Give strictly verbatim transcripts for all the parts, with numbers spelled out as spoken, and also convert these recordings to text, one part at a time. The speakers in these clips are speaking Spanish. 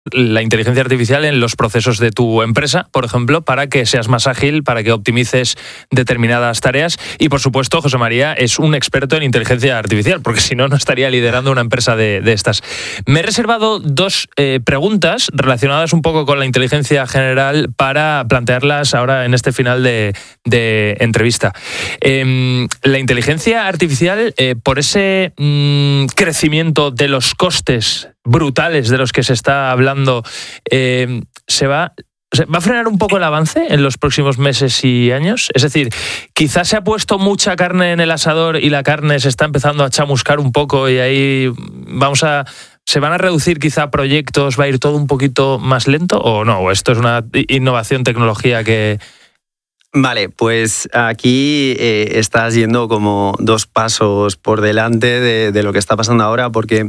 la inteligencia artificial en los procesos de tu empresa, por ejemplo, para que seas más ágil, para que optimices determinadas tareas. Y, por supuesto, José María es un experto en inteligencia artificial, porque si no, no estaría liderando una empresa de, de estas. Me he reservado dos eh, preguntas relacionadas un poco con la inteligencia general para plantearlas ahora en este final de, de entrevista. Eh, la inteligencia artificial, eh, por ese mm, crecimiento de los costes brutales de los que se está hablando, eh, ¿se va, se va a frenar un poco el avance en los próximos meses y años? Es decir, quizás se ha puesto mucha carne en el asador y la carne se está empezando a chamuscar un poco y ahí vamos a... ¿Se van a reducir quizá proyectos? ¿Va a ir todo un poquito más lento? ¿O no? ¿O esto es una innovación, tecnología que...? Vale, pues aquí eh, estás yendo como dos pasos por delante de, de lo que está pasando ahora, porque...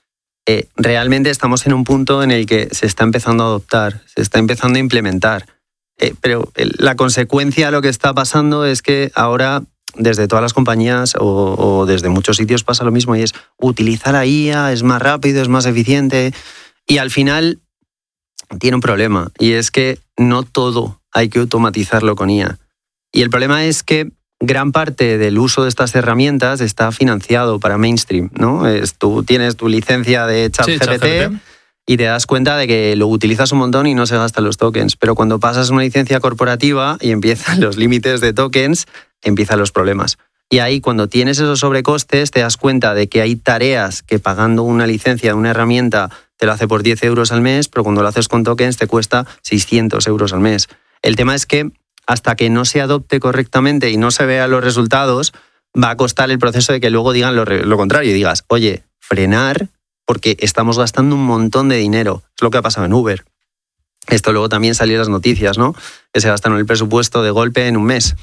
Eh, realmente estamos en un punto en el que se está empezando a adoptar, se está empezando a implementar. Eh, pero el, la consecuencia de lo que está pasando es que ahora desde todas las compañías o, o desde muchos sitios pasa lo mismo y es utilizar la I A, es más rápido, es más eficiente y al final tiene un problema y es que no todo hay que automatizarlo con I A. Y el problema es que gran parte del uso de estas herramientas está financiado para mainstream, ¿no? Es, tú tienes tu licencia de ChatGPT sí, y te das cuenta de que lo utilizas un montón y no se gastan los tokens. Pero cuando pasas una licencia corporativa y empiezan los límites de tokens, empiezan los problemas. Y ahí, cuando tienes esos sobrecostes, te das cuenta de que hay tareas que pagando una licencia de una herramienta te lo hace por diez euros al mes, pero cuando lo haces con tokens te cuesta seiscientos euros al mes. El tema es que hasta que no se adopte correctamente y no se vean los resultados, va a costar el proceso de que luego digan lo, lo contrario y digas, oye, frenar porque estamos gastando un montón de dinero. Es lo que ha pasado en Uber. Esto luego también salió en las noticias, ¿no? Que se gastaron el presupuesto de golpe en un mes.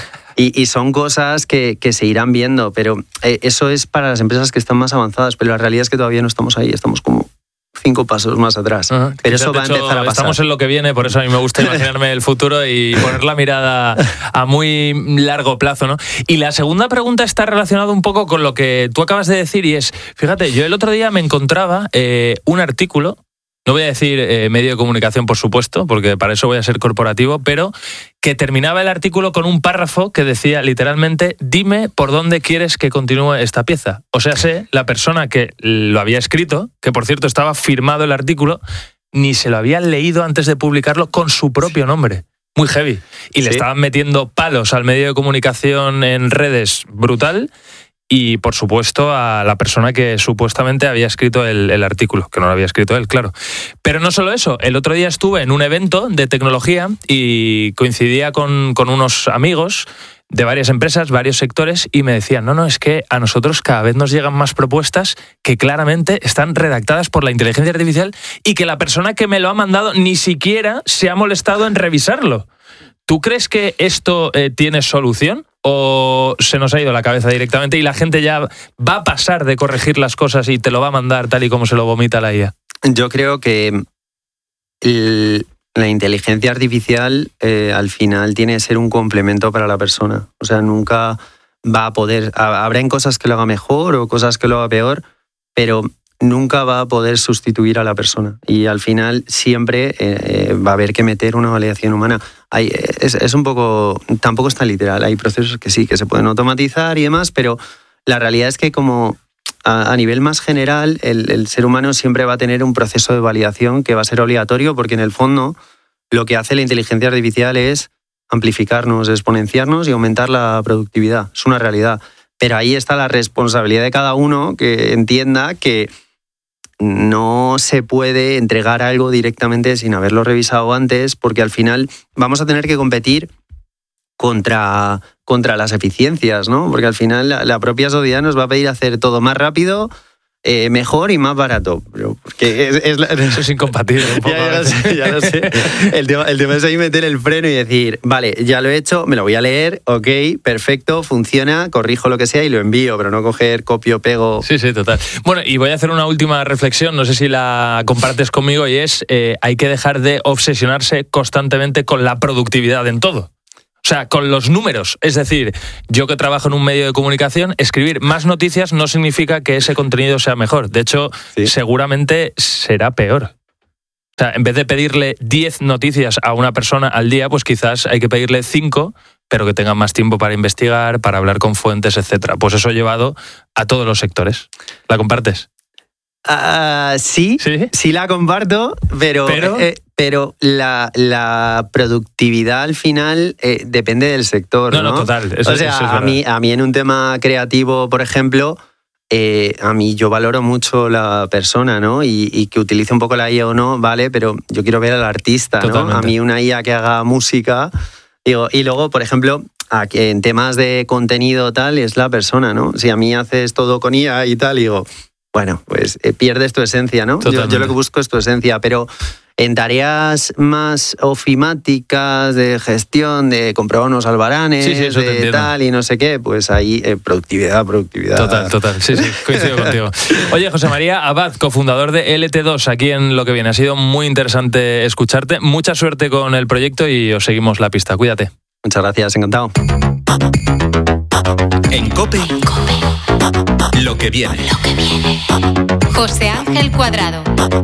Y, y son cosas que, que se irán viendo, pero eh, eso es para las empresas que están más avanzadas, pero la realidad es que todavía no estamos ahí, estamos como cinco pasos más atrás. Uh-huh. Pero eso va a empezar a pasar. Estamos en lo que viene, por eso a mí me gusta imaginarme el futuro y poner la mirada a muy largo plazo, ¿no? Y la segunda pregunta está relacionada un poco con lo que tú acabas de decir y es, fíjate, yo el otro día me encontraba eh, un artículo, no voy a decir eh, medio de comunicación, por supuesto, porque para eso voy a ser corporativo, pero que terminaba el artículo con un párrafo que decía literalmente, dime por dónde quieres que continúe esta pieza. O sea, sé, la persona que lo había escrito, que por cierto estaba firmado el artículo, ni se lo había leído antes de publicarlo con su propio nombre. Muy heavy. Y le ¿Sí? estaban metiendo palos al medio de comunicación en redes brutal. Y, por supuesto, a la persona que supuestamente había escrito el, el artículo, que no lo había escrito él, claro. Pero no solo eso, el otro día estuve en un evento de tecnología y coincidía con, con unos amigos de varias empresas, varios sectores, y me decían, no, no, es que a nosotros cada vez nos llegan más propuestas que claramente están redactadas por la inteligencia artificial y que la persona que me lo ha mandado ni siquiera se ha molestado en revisarlo. ¿Tú crees que esto eh, tiene solución? ¿O se nos ha ido la cabeza directamente y la gente ya va a pasar de corregir las cosas y te lo va a mandar tal y como se lo vomita la I A? Yo creo que el, la inteligencia artificial eh, al final tiene que ser un complemento para la persona. O sea, nunca va a poder... Habrá en cosas que lo haga mejor o cosas que lo haga peor, pero nunca va a poder sustituir a la persona. Y al final siempre eh, va a haber que meter una validación humana. Hay, es, es un poco, tampoco es tan literal, hay procesos que sí, que se pueden automatizar y demás, pero la realidad es que como a, a nivel más general, el, el ser humano siempre va a tener un proceso de validación que va a ser obligatorio porque en el fondo lo que hace la inteligencia artificial es amplificarnos, exponenciarnos y aumentar la productividad. Es una realidad. Pero ahí está la responsabilidad de cada uno que entienda que no se puede entregar algo directamente sin haberlo revisado antes, porque al final vamos a tener que competir contra, contra las eficiencias, ¿no? Porque al final la, la propia sociedad nos va a pedir hacer todo más rápido, eh, mejor y más barato. Pero porque es, es la... Eso es incompatible. Un poco, ya, ya lo sé, ya lo sé. El tema, el tema es ahí meter el freno y decir, vale, ya lo he hecho, me lo voy a leer, ok, perfecto, funciona, corrijo lo que sea y lo envío, pero no coger, copio, pego. Sí, sí, total. Bueno, y voy a hacer una última reflexión, no sé si la compartes conmigo, y es, eh, hay que dejar de obsesionarse constantemente con la productividad en todo. O sea, con los números. Es decir, yo que trabajo en un medio de comunicación, escribir más noticias no significa que ese contenido sea mejor. De hecho, sí. seguramente será peor. O sea, en vez de pedirle diez noticias a una persona al día, pues quizás hay que pedirle cinco, pero que tengan más tiempo para investigar, para hablar con fuentes, etcétera. Pues eso llevado a todos los sectores. ¿La compartes? Uh, sí, sí, sí la comparto, pero, pero, eh, pero la, la productividad al final eh, depende del sector. No, no, no total. Eso, o sea, eso es a, mí, a mí en un tema creativo, por ejemplo, eh, a mí yo valoro mucho la persona, ¿no? Y, y que utilice un poco la I A o no, vale, pero yo quiero ver al artista, ¿no? A mí una I A que haga música, digo, y luego, por ejemplo, aquí en temas de contenido tal, es la persona, ¿no? Si a mí haces todo con I A y tal, digo, bueno, pues eh, pierdes tu esencia, ¿no? Yo, yo lo que busco es tu esencia, pero en tareas más ofimáticas, de gestión, de comprobar unos albaranes, sí, sí, eso de tal y no sé qué, pues ahí eh, productividad, productividad. Total, total, sí, sí, coincido contigo. Oye, José María Abad, cofundador de L T dos, aquí en Lo que Viene. Ha sido muy interesante escucharte. Mucha suerte con el proyecto y os seguimos la pista. Cuídate. Muchas gracias, encantado. En COPE, en COPE. Lo que viene. Lo que viene. José Ángel Cuadrado.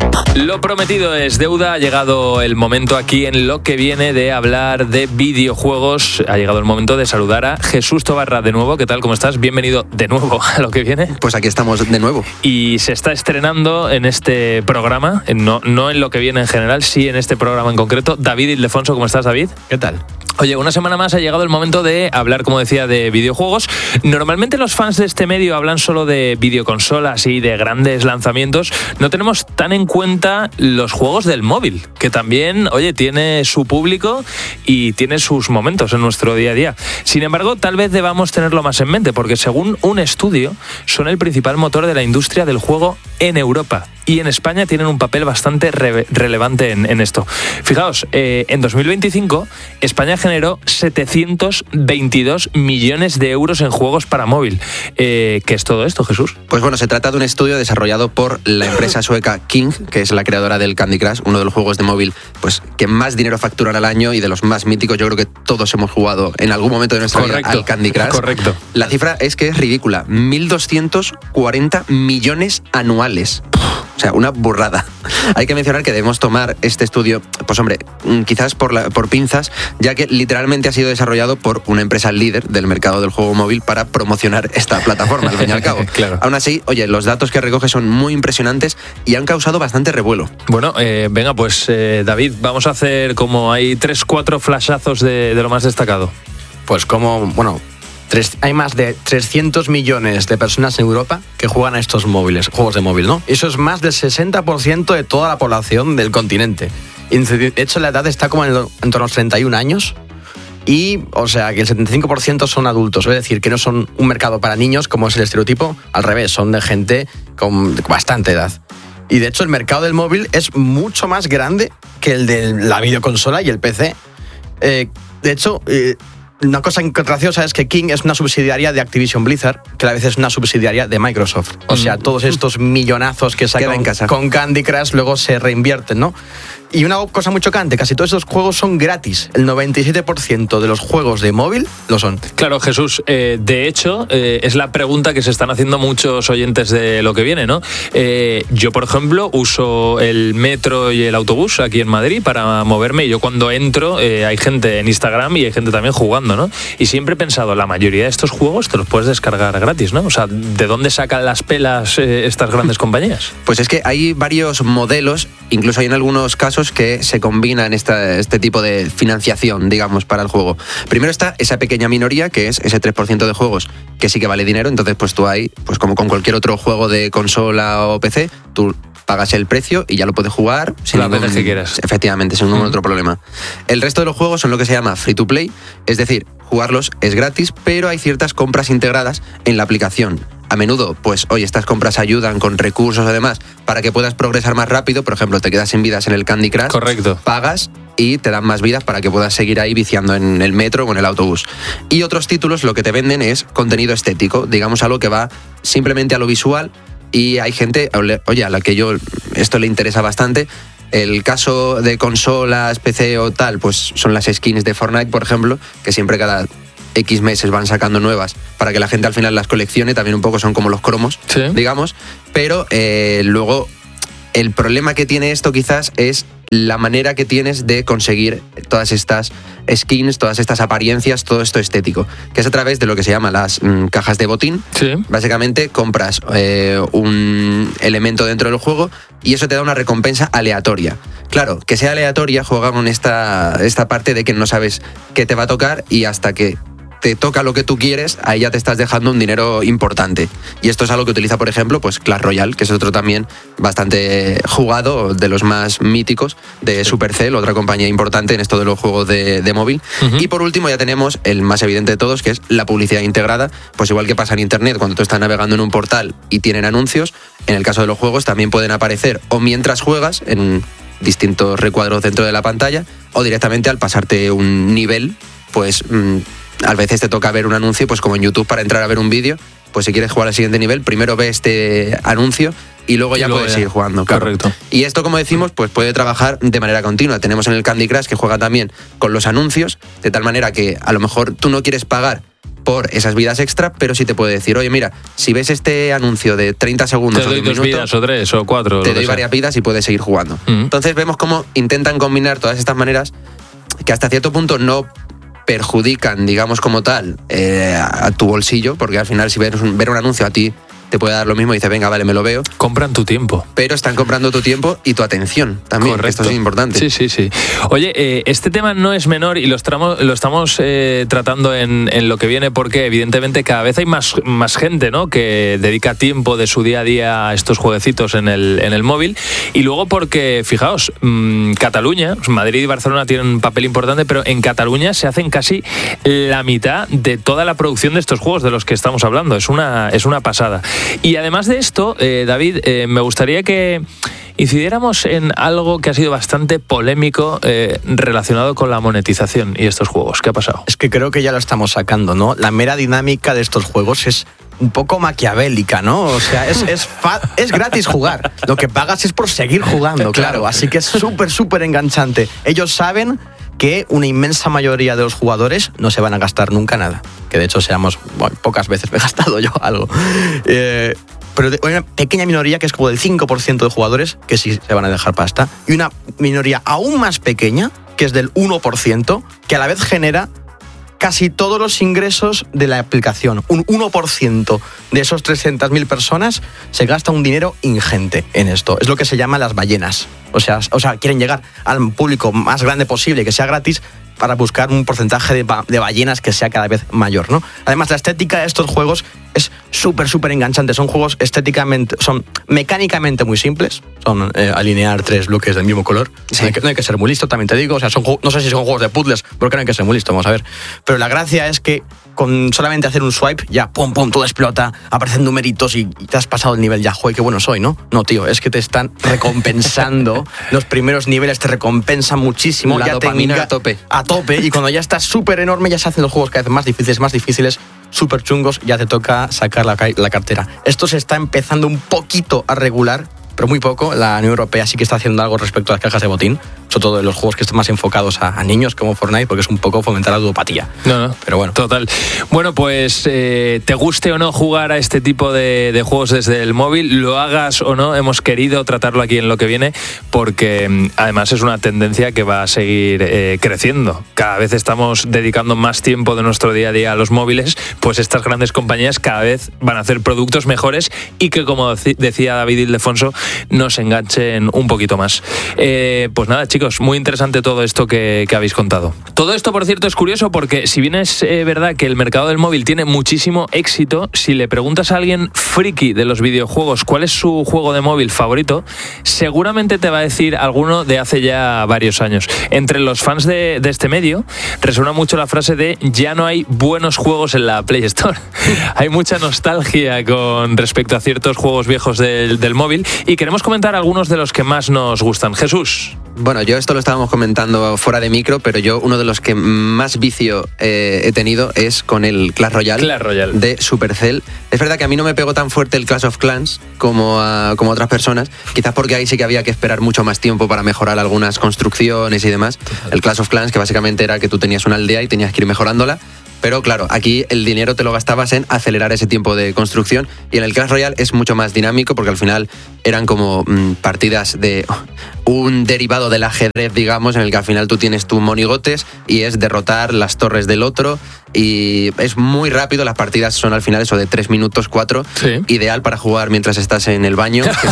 Lo prometido es deuda. Ha llegado el momento aquí en Lo que Viene de hablar de videojuegos. Ha llegado el momento de saludar a Jesús Tobarra de nuevo. ¿Qué tal? ¿Cómo estás? Bienvenido de nuevo a Lo que Viene. Pues aquí estamos de nuevo. Y se está estrenando en este programa, no, no en Lo que Viene en general, sí en este programa en concreto, David Ildefonso. ¿Cómo estás, David? ¿Qué tal? Oye, una semana más ha llegado el momento de hablar, como decía, de videojuegos. Normalmente los fans de este medio hablan solo de videoconsolas y de grandes lanzamientos. No tenemos tan en cuenta los juegos del móvil, que también, oye, tiene su público y tiene sus momentos en nuestro día a día. Sin embargo, tal vez debamos tenerlo más en mente, porque según un estudio, son el principal motor de la industria del juego en Europa. Y en España tienen un papel bastante re- relevante en, en esto. Fijaos, eh, en dos mil veinticinco España generó setecientos veintidós millones de euros en juegos para móvil. Eh, ¿Qué es todo esto, Jesús? Pues bueno, se trata de un estudio desarrollado por la empresa sueca King, que es la creadora del Candy Crush, uno de los juegos de móvil pues que más dinero facturan al año y de los más míticos. Yo creo que todos hemos jugado en algún momento de nuestra Correcto. vida al Candy Crush. Correcto. La cifra es que es ridícula, mil doscientos cuarenta millones anuales. O sea, una burrada. Hay que mencionar que debemos tomar este estudio, pues hombre, quizás por, la, por pinzas, ya que literalmente ha sido desarrollado por una empresa líder del mercado del juego móvil para promocionar esta plataforma, al fin y al cabo. Claro. Aún así, oye, los datos que recoge son muy impresionantes y han causado bastante revuelo. Bueno, eh, venga, pues eh, David, vamos a hacer como hay tres, cuatro flashazos de, de lo más destacado. Pues como, bueno... Hay más de trescientos millones de personas en Europa que juegan a estos móviles, juegos de móvil, ¿no? Eso es más del sesenta por ciento de toda la población del continente. De hecho, la edad está como en, el, en torno a los treinta y un años. Y, o sea, que el setenta y cinco por ciento son adultos. Es decir, que no son un mercado para niños, como es el estereotipo. Al revés, son de gente con bastante edad. Y, de hecho, el mercado del móvil es mucho más grande que el de la videoconsola y el P C. Eh, de hecho... Eh, Una cosa graciosa es que King es una subsidiaria de Activision Blizzard, que a veces es una subsidiaria de Microsoft. O sea, todos estos millonazos que sacan con Candy Crush luego se reinvierten, ¿no? Y una cosa muy chocante, casi todos estos juegos son gratis. El noventa y siete por ciento de los juegos de móvil lo son. Claro, Jesús, eh, de hecho, eh, es la pregunta que se están haciendo muchos oyentes de Lo que Viene, ¿no? Eh, yo, por ejemplo, uso el metro y el autobús aquí en Madrid para moverme, y yo cuando entro eh, hay gente en Instagram y hay gente también jugando, ¿no? Y siempre he pensado, la mayoría de estos juegos te los puedes descargar gratis, ¿no? O sea, ¿de dónde sacan las pelas eh, estas grandes compañías? Pues es que hay varios modelos, incluso hay en algunos casos que se combinan esta, este tipo de financiación, digamos, para el juego. Primero está esa pequeña minoría, que es ese tres por ciento de juegos que sí que vale dinero, entonces pues tú ahí, pues como con cualquier otro juego de consola o P C, tú pagas el precio y ya lo puedes jugar sin las ningún, veces que quieras. Efectivamente, sin ningún mm. otro problema. El resto de los juegos son lo que se llama free to play, es decir, jugarlos es gratis, pero hay ciertas compras integradas en la aplicación. A menudo, pues, oye, estas compras ayudan con recursos y demás para que puedas progresar más rápido. Por ejemplo, te quedas sin vidas en el Candy Crush. Correcto. Pagas y te dan más vidas para que puedas seguir ahí viciando en el metro o en el autobús. Y otros títulos lo que te venden es contenido estético, digamos algo que va simplemente a lo visual, y hay gente, oye, a la que yo esto le interesa bastante. El caso de consolas, P C o tal, pues son las skins de Fortnite, por ejemplo, que siempre cada X meses van sacando nuevas para que la gente al final las coleccione, también un poco son como los cromos, ¿sí? Digamos, pero eh, luego el problema que tiene esto quizás es la manera que tienes de conseguir todas estas skins, todas estas apariencias, todo esto estético, que es a través de lo que se llama las mm, cajas de botín. Sí. Básicamente compras eh, un elemento dentro del juego y eso te da una recompensa aleatoria. Claro, que sea aleatoria juega con esta, esta parte de que no sabes qué te va a tocar y hasta que te toca lo que tú quieres, ahí ya te estás dejando un dinero importante. Y esto es algo que utiliza, por ejemplo, pues Clash Royale, que es otro también bastante jugado, de los más míticos, de Supercell, otra compañía importante en esto de los juegos de, de móvil. Uh-huh. Y por último ya tenemos el más evidente de todos, que es la publicidad integrada. Pues igual que pasa en Internet, cuando tú estás navegando en un portal y tienen anuncios, en el caso de los juegos también pueden aparecer o mientras juegas en distintos recuadros dentro de la pantalla, o directamente al pasarte un nivel, pues mmm, a veces te toca ver un anuncio, pues como en YouTube para entrar a ver un vídeo, pues si quieres jugar al siguiente nivel, primero ve este anuncio y luego ya y luego puedes ya. seguir jugando. Claro. Correcto. Y esto, como decimos, pues puede trabajar de manera continua. Tenemos en el Candy Crush que juega también con los anuncios, de tal manera que a lo mejor tú no quieres pagar por esas vidas extra, pero sí te puede decir, oye, mira, si ves este anuncio de treinta segundos te doy o de un dos minuto, vidas o tres o cuatro, te doy varias vidas y puedes seguir jugando. Uh-huh. Entonces vemos cómo intentan combinar todas estas maneras que hasta cierto punto no perjudican, digamos, como tal, eh, a tu bolsillo, porque al final si ves un, ver un anuncio a ti te puede dar lo mismo y dices, venga, vale, me lo veo. Compran tu tiempo. Pero están comprando tu tiempo y tu atención también. Correcto. Esto es importante. Sí, sí, sí. Oye, eh, este tema no es menor y lo estamos, lo estamos eh, tratando en, en lo que viene porque evidentemente cada vez hay más, más gente, ¿no?, que dedica tiempo de su día a día a estos jueguecitos en el, en el móvil. Y luego porque, fijaos, mmm, Cataluña, Madrid y Barcelona tienen un papel importante, pero en Cataluña se hacen casi la mitad de toda la producción de estos juegos de los que estamos hablando. Es una, es una pasada. Y además de esto, eh, David, eh, me gustaría que incidiéramos en algo que ha sido bastante polémico eh, relacionado con la monetización y estos juegos. ¿Qué ha pasado? Es que creo que ya lo estamos sacando, ¿no? La mera dinámica de estos juegos es un poco maquiavélica, ¿no? O sea, es, es, fa- es gratis jugar. Lo que pagas es por seguir jugando, claro. claro. Así que es súper, súper enganchante. Ellos saben que una inmensa mayoría de los jugadores no se van a gastar nunca nada. Que de hecho seamos, bueno, pocas veces me he gastado yo algo. Eh, pero hay una pequeña minoría que es como del cinco por ciento de jugadores que sí se van a dejar pasta. Y una minoría aún más pequeña, que es del uno por ciento, que a la vez genera casi todos los ingresos de la aplicación. Un uno por ciento de esos trescientas mil personas se gasta un dinero ingente en esto. Es lo que se llama las ballenas. O sea, o sea, quieren llegar al público más grande posible, que sea gratis, para buscar un porcentaje de, ba- de ballenas que sea cada vez mayor, ¿no? Además, la estética de estos juegos es súper, súper enganchante. Son juegos estéticamente, son mecánicamente muy simples. Son eh, alinear tres bloques del mismo color. Sí. No, hay que, no hay que ser muy listo, también te digo. O sea, son, no sé si son juegos de puzzles, porque no hay que ser muy listo, vamos a ver. Pero la gracia es que con solamente hacer un swipe, ya, pum, pum, todo explota, aparecen numeritos y, y te has pasado el nivel ya. Joder, qué bueno soy, ¿no? No, tío, es que te están recompensando. Los primeros niveles te recompensan muchísimo. La ya dopamina te enga- a tope. A tope. Y cuando ya estás súper enorme, ya se hacen los juegos cada vez más difíciles, más difíciles, súper chungos, ya te toca sacar la, la cartera. Esto se está empezando un poquito a regular, pero muy poco. La Unión Europea sí que está haciendo algo respecto a las cajas de botín, sobre todo en los juegos que están más enfocados a, a niños como Fortnite, porque es un poco fomentar la ludopatía. No, no, pero bueno. Total. Bueno, pues eh, te guste o no jugar a este tipo de, de juegos desde el móvil, lo hagas o no, hemos querido tratarlo aquí en lo que viene, porque además es una tendencia que va a seguir eh, creciendo. Cada vez estamos dedicando más tiempo de nuestro día a día a los móviles, pues estas grandes compañías cada vez van a hacer productos mejores y que, como decía David Ildefonso, nos enganchen un poquito más. Eh, pues nada, chicos, muy interesante todo esto que, que habéis contado. Todo esto, por cierto, es curioso porque si bien es eh, verdad que el mercado del móvil tiene muchísimo éxito, si le preguntas a alguien friki de los videojuegos cuál es su juego de móvil favorito, seguramente te va a decir alguno de hace ya varios años. Entre los fans de, de este medio resuena mucho la frase de ya no hay buenos juegos en la Play Store. Hay mucha nostalgia con respecto a ciertos juegos viejos del, del móvil y queremos comentar algunos de los que más nos gustan. Jesús. Bueno, yo esto lo estábamos comentando fuera de micro, pero yo uno de los que más vicio eh, he tenido es con el Clash Royale, Clash Royale de Supercell. Es verdad que a mí no me pegó tan fuerte el Clash of Clans como a, como a otras personas, quizás porque ahí sí que había que esperar mucho más tiempo para mejorar algunas construcciones y demás. El Clash of Clans, que básicamente era que tú tenías una aldea y tenías que ir mejorándola. Pero claro, aquí el dinero te lo gastabas en acelerar ese tiempo de construcción y en el Clash Royale es mucho más dinámico porque al final eran como mmm, partidas de un derivado del ajedrez, digamos, en el que al final tú tienes tus monigotes y es derrotar las torres del otro. Y es muy rápido, las partidas son al final eso de tres minutos, cuatro. Sí. Ideal para jugar mientras estás en el baño. Que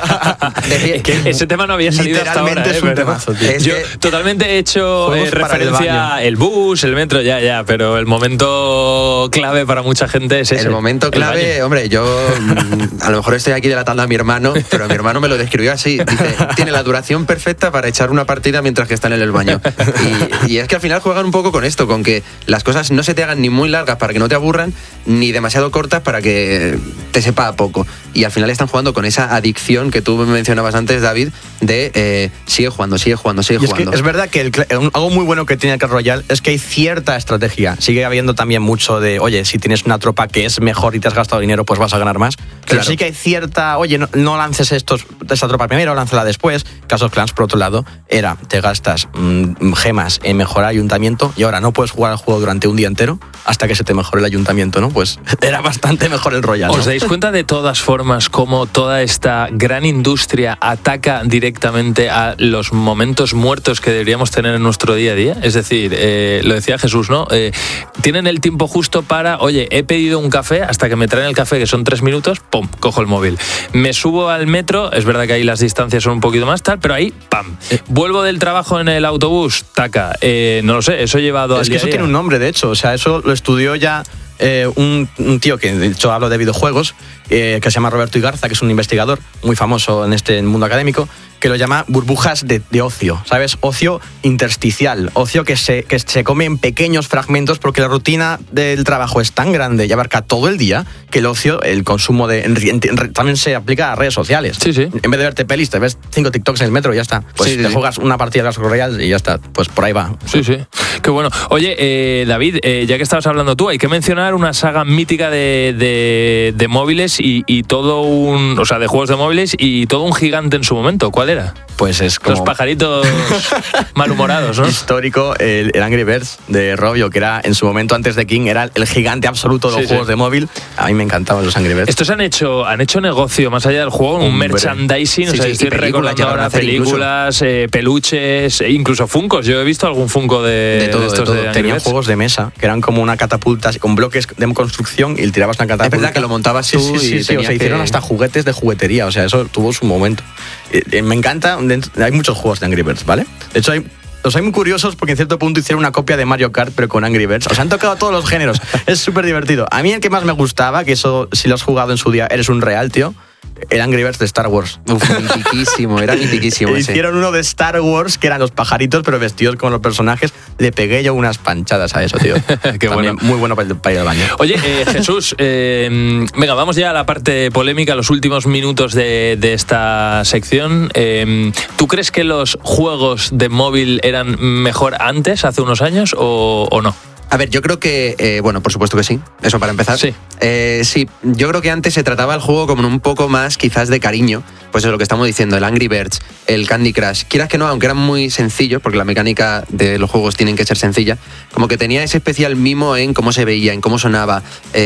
esto, que ese tema no había salido hasta ahora. Literalmente ¿eh? es un Pero temazo, tío. Es yo que- totalmente he hecho eh, Juegos para el referencia baño. el bus, el metro, ya, ya, pero el momento clave para mucha gente es ese. El momento el clave, baño. hombre, yo mm, a lo mejor estoy aquí delatando a mi hermano, pero mi hermano me lo describió así. Dice, tiene la duración perfecta para echar una partida mientras que está en el baño. Y, y es que al final juegan un poco con esto, con que las cosas no se te hagan ni muy largas para que no te aburran, ni demasiado cortas para que te sepa a poco. Y al final están jugando con esa adicción que tú mencionabas antes, David, de eh, sigue jugando, sigue jugando, sigue Y es, jugando. que es verdad que el, cl- algo muy bueno que tiene el Clash Royale es que hay cierta estrategia. Sigue habiendo también mucho de, oye, si tienes una tropa que es mejor y te has gastado dinero, pues vas a ganar más. Pero Claro. sí que hay cierta, oye, no, no lances estos, esta tropa primero, lánzala después. Clash of Clans, por otro lado, era, te gastas mm, gemas en mejorar ayuntamiento y ahora no puedes jugar al juego durante un día entero hasta que se te mejore el ayuntamiento, ¿no? Pues era bastante mejor el Royale, ¿no? ¿Os dais cuenta de todas formas cómo toda esta gran industria ataca directamente a los momentos muertos que deberíamos tener en nuestro día a día? Es decir, eh, lo decía Jesús, ¿no? Eh, tienen el tiempo justo para, oye, he pedido un café, hasta que me traen el café, que son tres minutos, pum, cojo el móvil. Me subo al metro, es verdad que ahí las distancias son un poquito más tal, pero ahí, pam. Vuelvo del trabajo en el autobús, taca. Eh, no lo sé, eso llevado al Es que día eso a día. tiene un nombre, de hecho. O sea, eso lo estudió ya eh, un, un tío que, de hecho, hablo de videojuegos, eh, que se llama Roberto Igarza, que es un investigador muy famoso en este mundo académico, que lo llama burbujas de, de ocio, ¿sabes? Ocio intersticial, ocio que se, que se come en pequeños fragmentos porque la rutina del trabajo es tan grande y abarca todo el día que el ocio, el consumo de... en- en- en- también se aplica a redes sociales. Sí, sí. En vez de verte pelis, te ves cinco TikToks en el metro y ya está. Pues Sí, sí, te sí. juegas una partida de Clash Royale y ya está. Pues por ahí va. Sí, sí. Qué bueno. Oye, eh, David, eh, ya que estabas hablando tú, hay que mencionar una saga mítica de, de, de móviles y, y todo un... O sea, de juegos de móviles y todo un gigante en su momento. ¿Cuál era? Pues es como... Los pajaritos malhumorados, ¿no? Histórico, el, el Angry Birds de Robio, que era en su momento antes de King, era el gigante absoluto de los Sí, juegos sí. de móvil. A mí me encantaban los Angry Birds. Estos han hecho, han hecho negocio más allá del juego, un Hombre. merchandising, Sí, o sea, sí, estoy y películas recordando llegaron a ahora hacer incluso. películas, eh, peluches, e incluso funcos. Yo he visto algún funko de, De todo, de estos todo. de Angry Tenían Birds. juegos de mesa, que eran como una catapulta así, con bloques de construcción y tirabas una catapulta. Es verdad que lo montabas Sí, tú sí, sí, y sí, o tenías sea, hicieron que- hasta juguetes de juguetería, o sea, eso tuvo su momento. Eh, eh, me encanta, dentro- hay muchos juegos de Angry Birds, ¿vale? De hecho, hay... Los hay muy curiosos porque en cierto punto hicieron una copia de Mario Kart pero con Angry Birds. O sea, han tocado todos los géneros. Es súper divertido. A mí el que más me gustaba, que eso si lo has jugado en su día, eres un real, tío, el Angry Birds de Star Wars. Uf, mitiquísimo, era mitiquísimo E ese. hicieron uno de Star Wars que eran los pajaritos pero vestidos como los personajes. Le pegué yo unas panchadas a eso, tío. Qué También bueno. muy bueno para, el- para ir al baño. Oye, eh, Jesús, eh, venga, vamos ya a la parte polémica, los últimos minutos de, de esta sección. Eh, ¿Tú crees que los juegos de móvil eran mejor antes, hace unos años, o, o no? A ver, yo creo que, eh, bueno, por supuesto que sí, eso para empezar. Sí. Eh, sí, yo creo que antes se trataba el juego como un poco más quizás de cariño, pues es lo que estamos diciendo, el Angry Birds, el Candy Crush, quieras que no, aunque eran muy sencillos, porque la mecánica de los juegos tienen que ser sencilla, como que tenía ese especial mimo en cómo se veía, en cómo sonaba,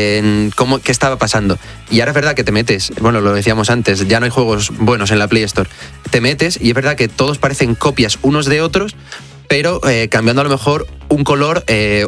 en cómo, qué estaba pasando. Y ahora es verdad que te metes, bueno, lo decíamos antes, ya no hay juegos buenos en la Play Store, te metes y es verdad que todos parecen copias unos de otros, pero eh, cambiando a lo mejor un color, eh,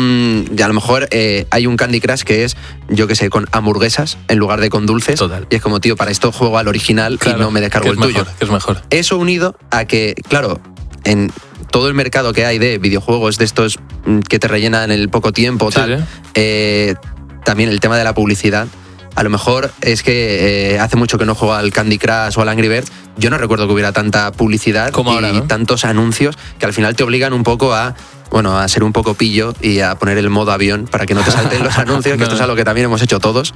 un y a lo mejor eh, hay un Candy Crush que es, yo que sé, con hamburguesas en lugar de con dulces. Total. Y es como, tío, para esto juego al original Claro, y no me descargo que el es tuyo. mejor, que es mejor. Eso unido a que, claro, en todo el mercado que hay de videojuegos de estos mm, que te rellenan en el poco tiempo, Sí, tal, sí. eh, también el tema de la publicidad. A lo mejor es que eh, hace mucho que no juego al Candy Crush o al Angry Birds. Yo no recuerdo que hubiera tanta publicidad Como y ahora, ¿no? tantos anuncios que al final te obligan un poco a, bueno, a ser un poco pillo y a poner el modo avión para que no te salten los anuncios, que No. esto es algo que también hemos hecho todos,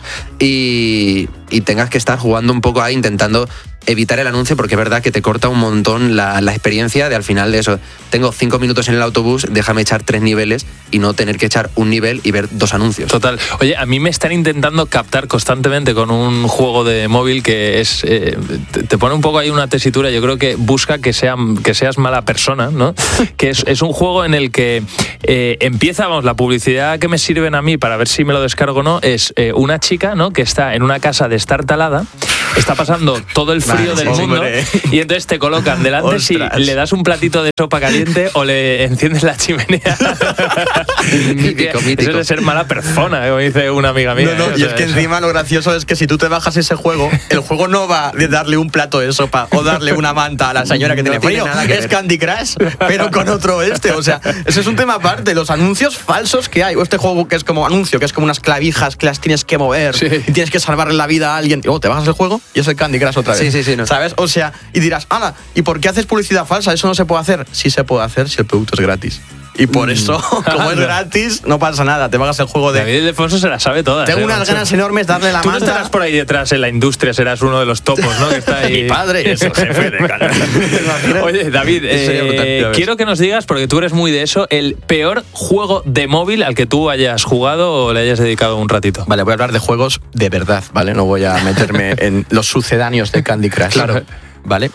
y, y tengas que estar jugando un poco ahí intentando evitar el anuncio, porque es verdad que te corta un montón la, la experiencia de al final de eso. Tengo cinco minutos en el autobús, déjame echar tres niveles y no tener que echar un nivel y ver dos anuncios. Total. Oye, a mí me están intentando captar constantemente con un juego de móvil que es eh, te, te pone un poco ahí una tesitura. Yo creo que busca que, sea, que seas mala persona, ¿no? Que es, es un juego en el que eh, empieza, vamos, la publicidad que me sirven a mí para ver si me lo descargo o no, es eh, una chica, ¿no? Que está en una casa destartalada está pasando todo el frío Vale, del sí, mundo hombre. y entonces te colocan delante si Ostras. le das un platito de sopa caliente o le enciendes la chimenea. Mítico, mítico. Eso es de ser mala persona, como dice una amiga mía. No, no, ¿eh? y O es sea, que eso- encima lo gracioso es que si tú te bajas ese juego, el juego no va de darle un plato de sopa o darle una manta a la señora que No tiene tiene frío. nada que Es ver. Candy Crush, pero con otro este. O sea, ese es un tema aparte. Los anuncios falsos que hay. O este juego que es como anuncio, que es como unas clavijas que las tienes que mover Sí. y tienes que salvarle la vida a alguien. Y luego te bajas el juego y es el Candy Crush otra vez. Sí, sí, sí, no. ¿Sabes? O sea, y dirás, ¡hala! ¿Y por qué haces publicidad falsa? Eso no se puede hacer. Sí se puede hacer si el producto es gratis. Y por eso, como es gratis, no pasa nada. Te bajas el juego de. David Ildefonso se la sabe todas. Tengo ¿eh, unas macho? ganas enormes de darle la Tú no manta. estarás por ahí detrás en la industria, serás uno de los topos, ¿no? Que está ahí. Mi padre es el jefe de Canal. Oye, David, Eso sería eh, brutal, ya ves. quiero que nos digas, porque tú eres muy de eso, el peor juego de móvil al que tú hayas jugado o le hayas dedicado un ratito. Vale, voy a hablar de juegos de verdad, ¿vale? No voy a meterme en los sucedáneos de Candy Crush. Claro. ¿Vale?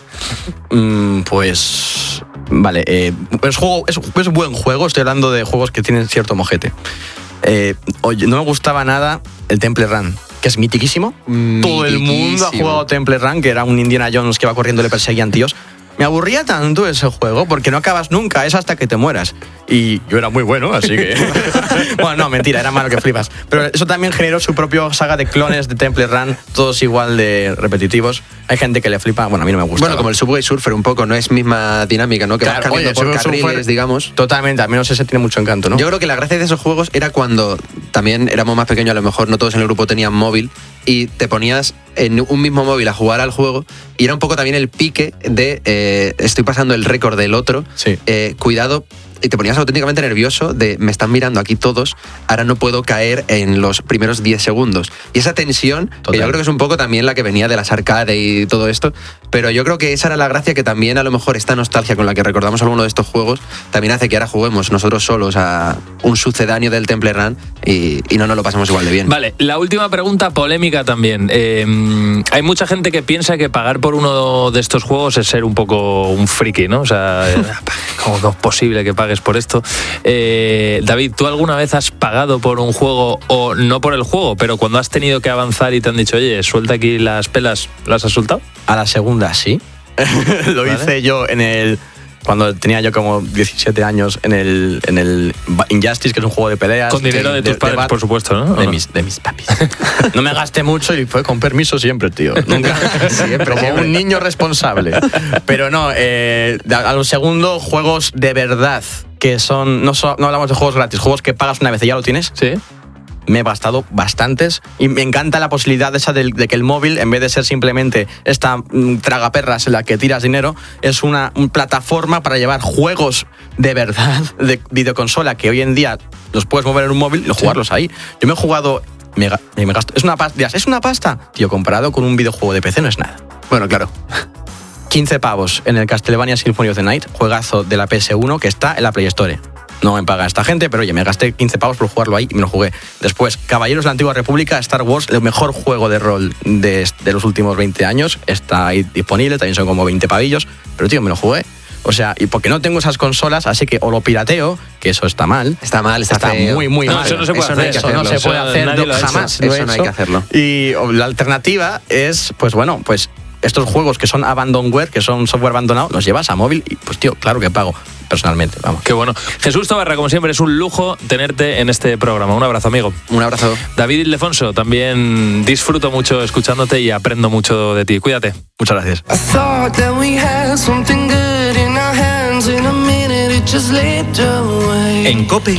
Mm, pues. Vale, eh, es, juego, es, es buen juego, estoy hablando de juegos que tienen cierto mojete. Eh, oye, no me gustaba nada el Temple Run, que es mitiquísimo. Todo el mundo ha Mitiquísimo. jugado Temple Run, que era un Indiana Jones que va corriendo y le perseguían tíos. Me aburría tanto ese juego porque no acabas nunca, es hasta que te mueras. Y yo era muy bueno, así que. Bueno, no, mentira, era malo que flipas. Pero eso también generó su propio saga de clones de Temple Run, todos igual de repetitivos. Hay gente que le flipa, bueno, a mí no me gusta. Bueno, como el Subway Surfer un poco, no es misma dinámica, ¿no? Que vas Claro, cambiando oye, por Subway carriles, Surfer- digamos. Totalmente, al menos ese tiene mucho encanto, ¿no? Yo creo que la gracia de esos juegos era cuando también éramos más pequeños, a lo mejor no todos en el grupo tenían móvil, y te ponías en un mismo móvil a jugar al juego, y era un poco también el pique de eh, estoy pasando el récord del otro, Sí. eh, cuidado, y te ponías auténticamente nervioso de me están mirando aquí todos, ahora no puedo caer en los primeros diez segundos. Y esa tensión, que Total. yo creo que es un poco también la que venía de las arcades y todo esto, pero yo creo que esa era la gracia, que también a lo mejor esta nostalgia con la que recordamos alguno de estos juegos también hace que ahora juguemos nosotros solos a un sucedáneo del Temple Run y, y no nos lo pasamos igual de bien. Vale, la última pregunta polémica también. Eh, hay mucha gente que piensa que pagar por uno de estos juegos es ser un poco un friki, ¿no? O sea, ¿cómo que es posible que pagues por esto? Eh, David, ¿tú alguna vez has pagado por un juego o no por el juego, pero cuando has tenido que avanzar y te han dicho, oye, suelta aquí las pelas, ¿las has soltado? A la segunda, sí. Lo Vale. hice yo en el. Cuando tenía yo como diecisiete años en el, en el Injustice, que es un juego de peleas. Con dinero de tus padres, bar- por supuesto, ¿no? ¿O De no? mis, de mis papis. No me gasté mucho y fue con permiso siempre, tío. Nunca. Siempre, Como siempre. un niño responsable. Pero no, eh, a lo segundo, juegos de verdad. Que son. No, so- no hablamos de juegos gratis, juegos que pagas una vez y ya lo tienes. Sí. Me he gastado bastantes y me encanta la posibilidad esa de, de que el móvil, en vez de ser simplemente esta mm, tragaperras en la que tiras dinero, es una, una plataforma para llevar juegos de verdad de videoconsola que hoy en día los puedes mover en un móvil y jugarlos ahí. Yo me he jugado, me, ga- me gasto, es una pasta, dirás, ¿es una pasta? Tío, comparado con un videojuego de P C no es nada. Bueno, claro. quince pavos en el Castlevania Symphony of the Night, juegazo de la P S uno que está en la Play Store. No me paga esta gente, pero oye, me gasté quince pavos por jugarlo ahí y me lo jugué. Después, Caballeros de la Antigua República, Star Wars, el mejor juego de rol de, de los últimos veinte años, está ahí disponible, también son como veinte pavillos, pero tío, me lo jugué. O sea, y porque no tengo esas consolas, así que o lo pirateo, que eso está mal. Está mal, está, Está feo. muy, muy No, mal. eso no se puede Eso no hay hacer. que Eso no hacerlo. se puede Eso hacer nadie yo lo ha hecho. jamás. lo he Eso no hay hecho. que hacerlo. Y o, la alternativa es, pues bueno, pues estos juegos que son abandonware, que son software abandonado, los llevas a móvil y pues tío, claro que pago, personalmente, vamos. Qué bueno. Jesús Tobarra, como siempre, es un lujo tenerte en este programa. Un abrazo, amigo. Un abrazo. David Ildefonso, también disfruto mucho escuchándote y aprendo mucho de ti. Cuídate. Muchas gracias. I thought that we had something good in our hands. In a minute it just slipped away. En COPE,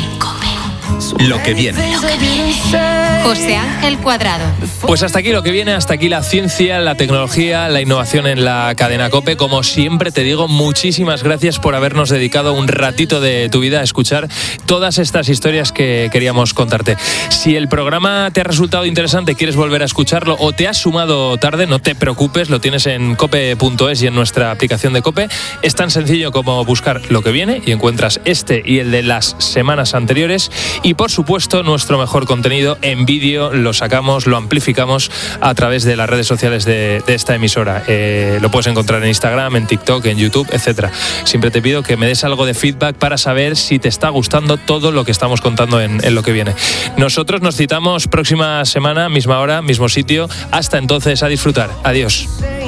lo que viene. Things I didn't say. José Ángel Cuadrado. Pues hasta aquí lo que viene, hasta aquí la ciencia, la tecnología, la innovación en la cadena COPE. Como siempre te digo, muchísimas gracias por habernos dedicado un ratito de tu vida a escuchar todas estas historias que queríamos contarte. Si el programa te ha resultado interesante, quieres volver a escucharlo o te has sumado tarde, no te preocupes, lo tienes en cope punto es y en nuestra aplicación de COPE. Es tan sencillo como buscar lo que viene y encuentras este y el de las semanas anteriores. Y y por supuesto nuestro mejor contenido en vídeo lo sacamos, lo amplificamos a través de las redes sociales de, de esta emisora. Eh, lo puedes encontrar en Instagram, en TikTok, en YouTube, etcétera. Siempre te pido que me des algo de feedback para saber si te está gustando todo lo que estamos contando en, en lo que viene. Nosotros nos citamos próxima semana, misma hora, mismo sitio. Hasta entonces, a disfrutar. Adiós.